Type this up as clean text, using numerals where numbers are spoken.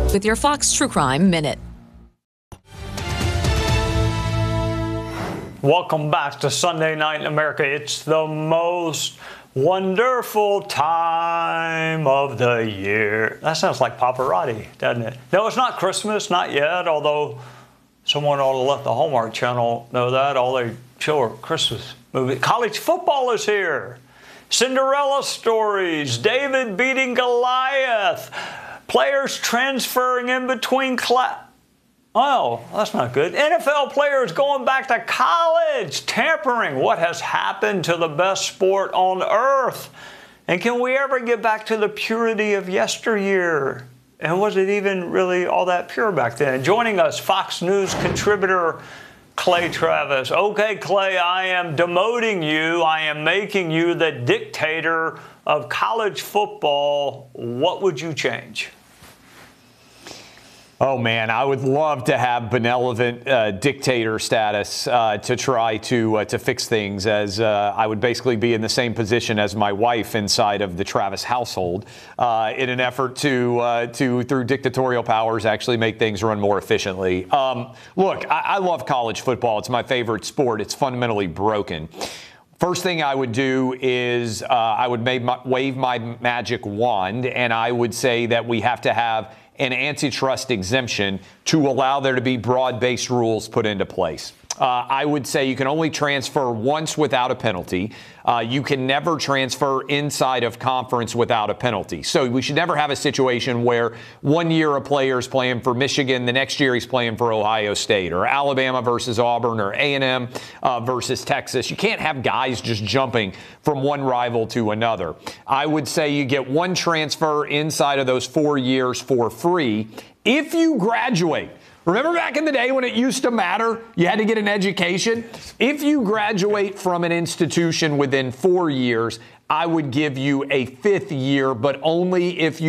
with your Fox True Crime Minute. Welcome back to Sunday Night in America. It's the most wonderful time of the year. That sounds like Pavarotti, doesn't it? No, it's not Christmas, not yet, although someone ought to let the Hallmark Channel know that. All they show are Christmas movies. College football is here. Cinderella stories, David beating Goliath, players transferring in between Oh, that's not good. NFL players going back to college, tampering. What has happened to the best sport on earth? And can we ever get back to the purity of yesteryear? And was it even really all that pure back then? Joining us, Fox News contributor Clay Travis. Okay, Clay, I am demoting you. I am making you the dictator of college football. What would you change? Oh, man, I would love to have benevolent dictator status to try to fix things, as I would basically be in the same position as my wife inside of the Travis household in an effort to through dictatorial powers, actually make things run more efficiently. Look, I love college football. It's my favorite sport. It's fundamentally broken. First thing I would do is I would wave my magic wand, and I would say that we have to have an antitrust exemption to allow there to be broad-based rules put into place. I would say you can only transfer once without a penalty. You can never transfer inside of conference without a penalty. So we should never have a situation where one year a player is playing for Michigan, the next year he's playing for Ohio State, or Alabama versus Auburn, or A&M versus Texas. You can't have guys just jumping from one rival to another. I would say you get one transfer inside of those 4 years for free if you graduate. Remember back in the day when it used to matter? You had to get an education. If you graduate from an institution within 4 years, I would give you a fifth year, but only if you